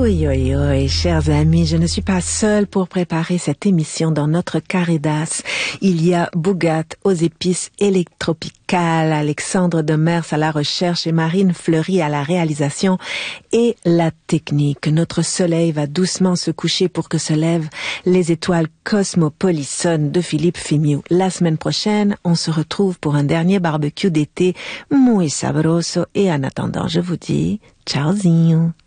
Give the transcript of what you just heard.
Oui, oui, oui, chers amis, je ne suis pas seule pour préparer cette émission dans notre Caridas. Il y a Bougat aux épices électropicales, Alexandre Demers à la recherche et Marine Fleury à la réalisation et la technique. Notre soleil va doucement se coucher pour que se lèvent les étoiles cosmopolissonnes de Philippe Fimiou. La semaine prochaine, on se retrouve pour un dernier barbecue d'été muy sabroso et en attendant, je vous dis ciaozinho.